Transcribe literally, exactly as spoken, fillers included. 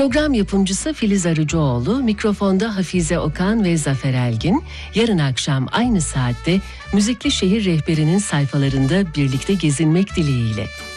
Program yapımcısı Filiz Arıcıoğlu, mikrofonda Hafize Okan ve Zafer Elgin. Yarın akşam aynı saatte Müzikli Şehir Rehberi'nin sayfalarında birlikte gezinmek dileğiyle.